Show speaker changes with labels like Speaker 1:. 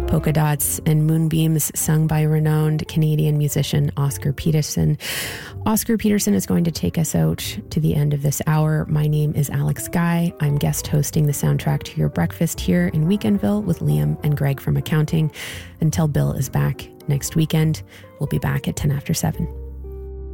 Speaker 1: Polka Dots and Moonbeams, sung by renowned Canadian musician Oscar Peterson. Oscar Peterson is going to take us out to the end of this hour. My name is Alex Guy. I'm guest hosting the soundtrack to your breakfast here in Weekendville with Liam and Greg from accounting. Until Bill is back next weekend, we'll be back at 10 after 7.